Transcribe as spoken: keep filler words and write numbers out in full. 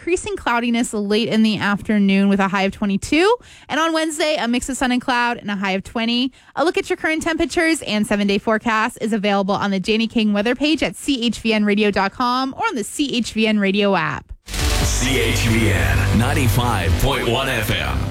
increasing cloudiness late in the afternoon with a high of twenty-two. And on Wednesday, a mix of sun and cloud and a high of twenty. A look at your current temperatures and seven-day forecast is available on the Janie King weather page at c h v n radio dot com or on the C H V N Radio app. C H V N ninety-five point one F M.